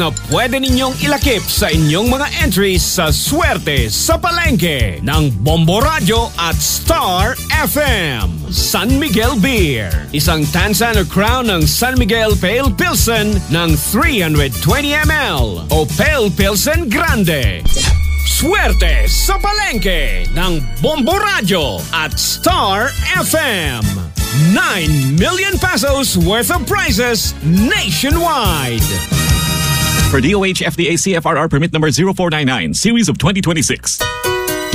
na pwede ninyong ilakip sa inyong mga entries sa Swerte sa Palengke ng Bombo Radio at Star FM. San Miguel Beer. Isang Tansan or Crown ng San Miguel Pale Pilsen ng 320ml o Pale Pilsen Grande. Swerte sa Palengke ng Bombo Radio at Star FM. 9 million pesos worth of prizes nationwide. For DOH FDA CFRR permit number 0499, series of 2026.